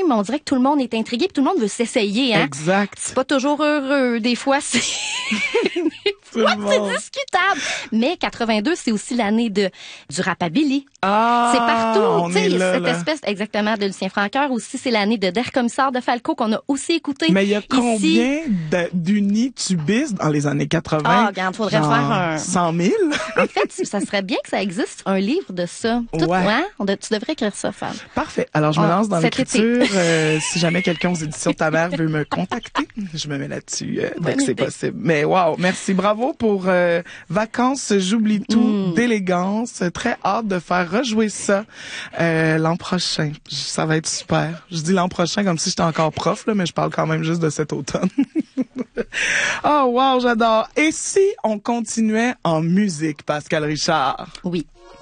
mais on dirait que tout le monde est intrigué, puis tout le monde veut s'essayer, hein. Exact. C'est pas toujours heureux. Des fois, c'est discutable. Mais 82, c'est aussi l'année du rapabilly. Ah, c'est partout. On Tu sais, est là, cette là. espèce, exactement, de Lucien Francoeur aussi, c'est l'année de Der Commissaire de Falco qu'on a aussi écouté. Mais il y a ici. combien d'unitubistes dans les années 80? Ah, regarde, faudrait Genre faire un... 100 000? En fait, ça serait bien que ça existe, un livre de ça. Tout, Ouais. hein? Tu devrais écrire ça, Fab. Parfait. Alors, je me lance dans cet l'écriture. Si jamais quelqu'un aux éditions de ta mère veut me contacter, je me mets là-dessus dès que c'est idée. possible. Mais wow, merci. Bravo pour Vacances, j'oublie tout, d'élégance. Très hâte de faire rejouer ça l'an prochain. Ça va être super. Je dis l'an prochain comme si j'étais encore prof, là, mais je parle quand même juste de cet automne. Oh wow, j'adore. Et si on continuait en musique, Pascal Richard? Oui.